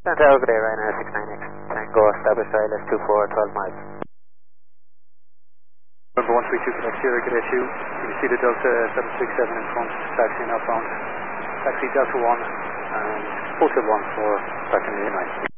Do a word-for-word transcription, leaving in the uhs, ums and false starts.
Santiago, good day, Ryanair six nine X. Tango, established I L S two four, twelve miles. Number one three two, Quebec Sierra, good day to you. You see the Delta seven six seven in front, taxi outbound. Taxi Delta one and Hotel one for back in the night.